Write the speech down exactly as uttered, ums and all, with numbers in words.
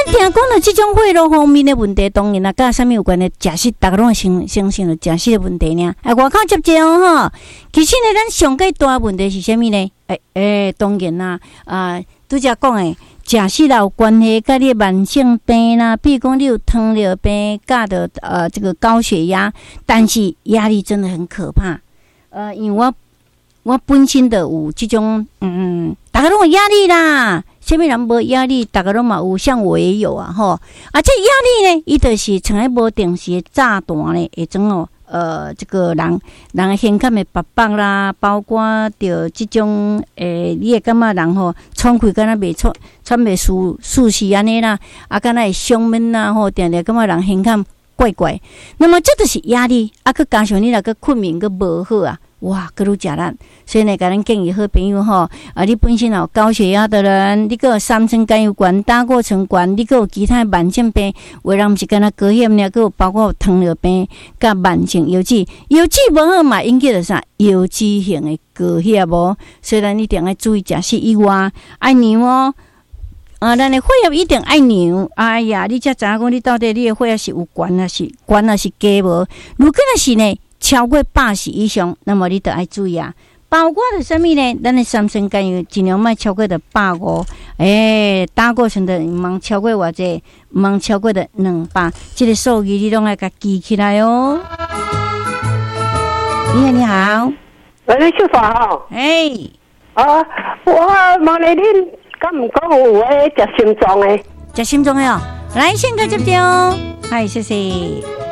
听讲到这种血路方面的问题，当然啦，甲啥物有关的食食，大家拢相相信了食食的问题呢。哎，外口接济哦吼，其实呢，咱上个大问题是啥物呢？哎哎，当然啦，啊，拄则讲诶，食食啦有关系，甲你慢性病啦，比如讲你有糖尿病，甲的呃这个高血压，但是压力真的很可怕。呃，因为我我本身的有这种嗯，大家拢有压力啦。什么人无压力？大家拢嘛有，像我也有啊，吼啊！这压力呢，伊就是从来无定时的炸弹呢，会种哦，呃，这个人人胸腔的白白啦，包括着这种诶，你会感觉人吼，喘气敢若袂喘，喘袂舒舒适安尼啦，啊，敢若会胸闷啦，吼，定定感觉人胸腔怪怪。那么这就是压力，啊，佮加上你若佮困眠佮无好啊。哇，搁愈食力，所以呢，甲咱建议好朋友吼，啊，你本身有高血压的人，你搁有三酸甘油管、胆固醇管，你搁有其他慢性病，有的人毋是干那高血压，搁有包括有糖尿病、甲慢性腰脂，腰脂无好嘛，引起着啥？腰脂型的高血压无，所以咱一定要注意食食以外，爱牛哦。啊，咱的血压一定爱牛。哎呀，你才知影讲你到底你的血压是有悬还是悬还是低无？如果若是呢？超过八十以上，那么你得爱注意啊。包括的什么呢？咱的三酸甘油尽量莫超过的百五，诶，胆固醇的唔通超过偌济，唔通超过的两百，这个数据你拢爱甲记起来哦。你好，你好， 喂，你小华哦， 哎， 啊，我问你，恁敢唔讲有诶食心脏诶？ 食心脏诶哦，来，先个接掉，嗨，谢谢。